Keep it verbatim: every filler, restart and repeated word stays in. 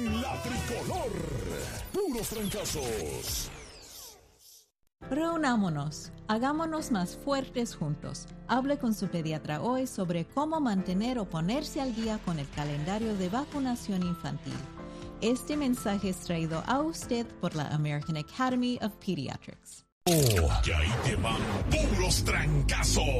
en la tricolor. Puros trancazos. Reunámonos, hagámonos más fuertes juntos. Hable con su pediatra hoy sobre cómo mantener o ponerse al día con el calendario de vacunación infantil. Este mensaje es traído a usted por la American Academy of Pediatrics. Oh, y ahí te van puros trancazos.